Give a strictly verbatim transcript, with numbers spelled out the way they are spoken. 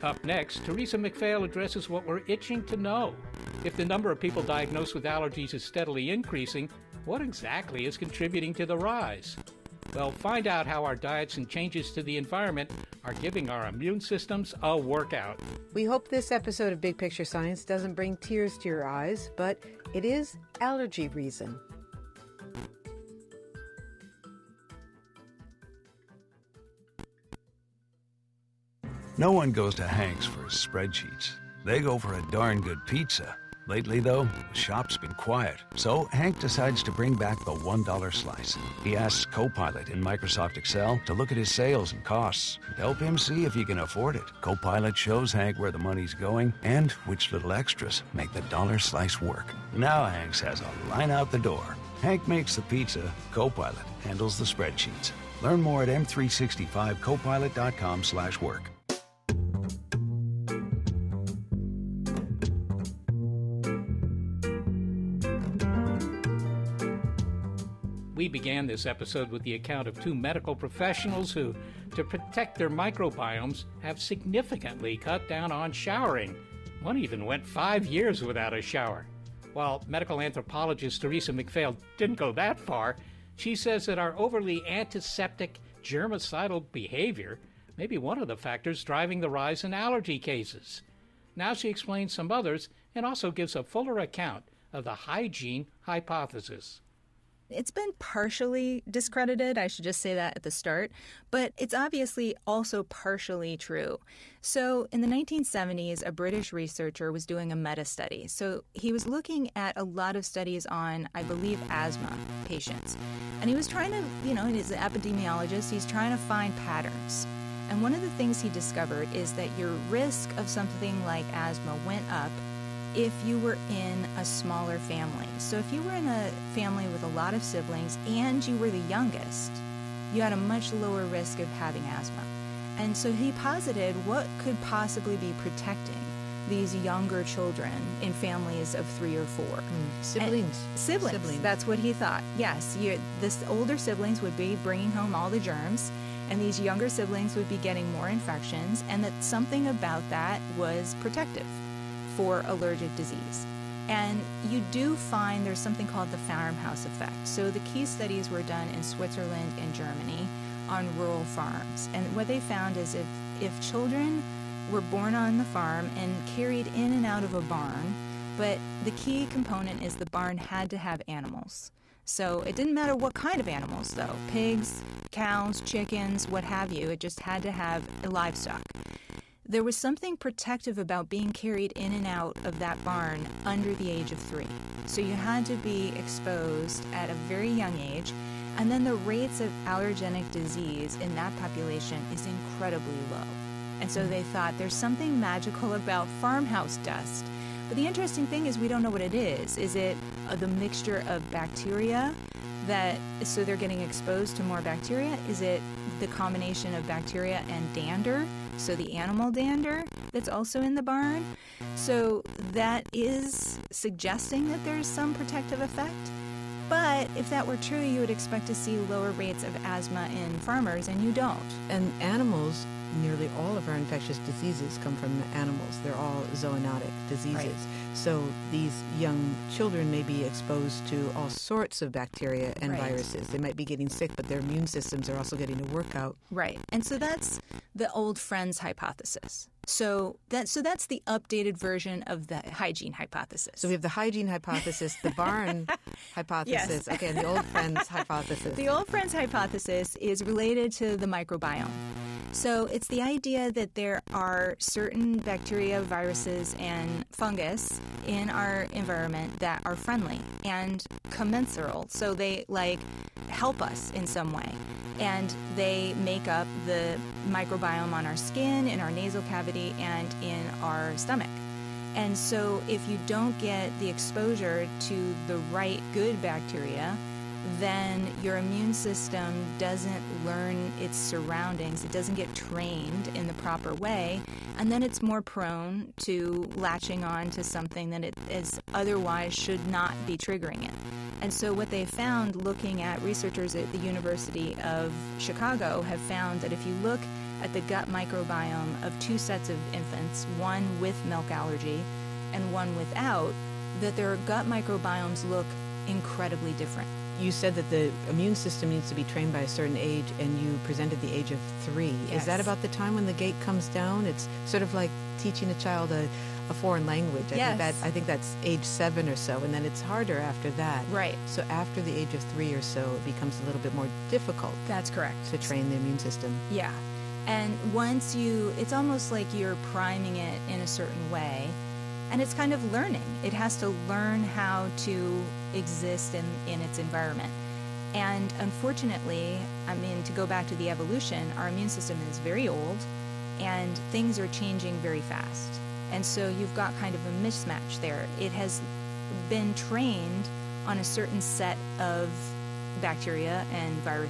Up next, Teresa McPhail addresses what we're itching to know. If the number of people diagnosed with allergies is steadily increasing, what exactly is contributing to the rise? Well, find out how our diets and changes to the environment are giving our immune systems a workout. We hope this episode of Big Picture Science doesn't bring tears to your eyes, but it is allergy reason. No one goes to Hank's for spreadsheets. They go for a darn good pizza. Lately, though, the shop's been quiet, so Hank decides to bring back the one dollar slice. He asks Copilot in Microsoft Excel to look at his sales and costs and help him see if he can afford it. Copilot shows Hank where the money's going and which little extras make the dollar slice work. Now Hank has a line out the door. Hank makes the pizza, Copilot handles the spreadsheets. Learn more at m three sixty-five copilot dot com slash work. We began this episode with the account of two medical professionals who, to protect their microbiomes, have significantly cut down on showering. One even went five years without a shower. While medical anthropologist Teresa McPhail didn't go that far, she says that our overly antiseptic, germicidal behavior may be one of the factors driving the rise in allergy cases. Now she explains some others and also gives a fuller account of the hygiene hypothesis. It's been partially discredited, I should just say that at the start, but it's obviously also partially true. So in the nineteen seventies, a British researcher was doing a meta-study. So he was looking at a lot of studies on, I believe, asthma patients. And he was trying to, you know, he's an epidemiologist, he's trying to find patterns. And one of the things he discovered is that your risk of something like asthma went up if you were in a smaller family. So if you were in a family with a lot of siblings and you were the youngest, you had a much lower risk of having asthma. And so he posited what could possibly be protecting these younger children in families of three or four. Mm. Siblings. And siblings. Siblings. That's what he thought. Yes, you, this older siblings would be bringing home all the germs, and these younger siblings would be getting more infections, and that something about that was protective for allergic disease. And you do find there's something called the farmhouse effect. So the key studies were done in Switzerland and Germany on rural farms. And what they found is if, if children were born on the farm and carried in and out of a barn, but the key component is the barn had to have animals. So it didn't matter what kind of animals, though. Pigs, cows, chickens, what have you. It just had to have livestock. There was something protective about being carried in and out of that barn under the age of three. So you had to be exposed at a very young age. And then the rates of allergenic disease in that population is incredibly low. And so they thought there's something magical about farmhouse dust. But the interesting thing is we don't know what it is. Is it uh, the mixture of bacteria that, so they're getting exposed to more bacteria? Is it the combination of bacteria and dander? So the animal dander that's also in the barn. So that is suggesting that there's some protective effect. But if that were true, you would expect to see lower rates of asthma in farmers, and you don't. And animals, nearly all of our infectious diseases come from animals. They're all zoonotic diseases. Right. So these young children may be exposed to all sorts of bacteria and right. viruses. They might be getting sick, but their immune systems are also getting a workout. Right. And so that's the old friends hypothesis. So that so that's the updated version of the hygiene hypothesis. So we have the hygiene hypothesis, the barn hypothesis, yes. okay, and the old friends hypothesis. The old friends hypothesis is related to the microbiome. So it's the idea that there are certain bacteria, viruses, and fungus in our environment that are friendly and commensal. So they like help us in some way. And they make up the microbiome on our skin, in our nasal cavity, and in our stomach. And so if you don't get the exposure to the right good bacteria, then your immune system doesn't learn its surroundings. It doesn't get trained in the proper way. And then it's more prone to latching on to something that it is otherwise should not be triggering it. And so what they found, looking at researchers at the University of Chicago, have found that if you look at the gut microbiome of two sets of infants, one with milk allergy and one without, that their gut microbiomes look incredibly different. You said that the immune system needs to be trained by a certain age, and you presented the age of three. Yes. Is that about the time when the gate comes down? It's sort of like teaching a child a, a foreign language. I Yes. think that I think that's age seven or so, and then it's harder after that. Right. So after the age of three or so, it becomes a little bit more difficult That's correct. to train the immune system. Yeah. And once you, it's almost like you're priming it in a certain way, and it's kind of learning. It has to learn how to exist in, in its environment. And unfortunately, I mean, to go back to the evolution, our immune system is very old, and things are changing very fast. And so you've got kind of a mismatch there. It has been trained on a certain set of bacteria and viruses